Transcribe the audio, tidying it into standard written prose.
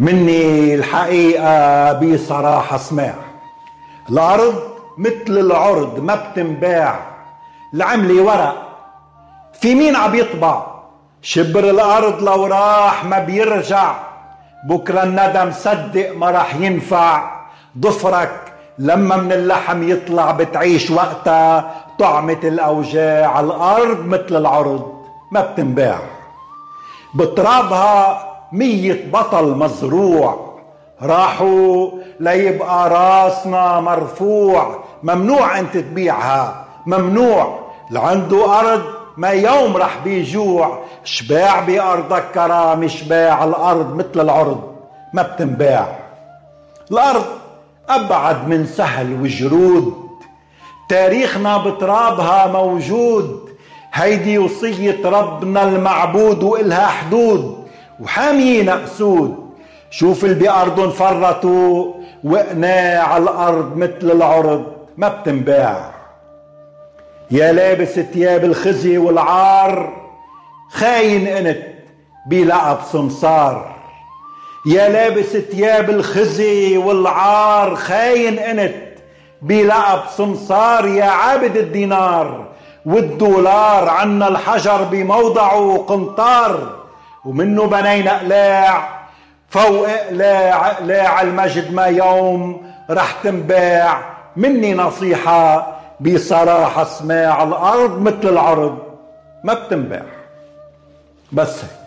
مني الحقيقة بصراحة سماع، الأرض مثل العرض ما بتنباع، العملي ورق في مين عم يطبع، شبر الأرض لو راح ما بيرجع، بكرة الندم صدق ما راح ينفع، ضفرك لما من اللحم يطلع بتعيش وقتها طعمة الأوجاع، الأرض مثل العرض ما بتنباع، بترابها 100 بطل مزروع، راحوا ليبقى راسنا مرفوع، ممنوع انت تبيعها، ممنوع، لعنده أرض ما يوم رح بيجوع، شباع بأرضك كرامي شباع، الأرض مثل العرض ما بتنباع، الأرض أبعد من سهل وجرود، تاريخنا بترابها موجود، هيدي وصية ربنا المعبود وإلها حدود، وحاميين أسود، شوف اللي بأرضهم فرطوا وقناع، الأرض مثل العرض ما بتنباع، يا لابس ثياب الخزي والعار، خاين انت بلقب سمسار، يا لابس ثياب الخزي والعار، خاين انت بلقب سمسار، يا عابد الدينار والدولار، عنا الحجر بموضعه قنطار، ومنه بنينا قلاع فوق قلاع، قلاع المجد ما يوم رح تنباع، مني نصيحة بصراحة سماع، الأرض مثل العرض ما بتنباع. بس هيك.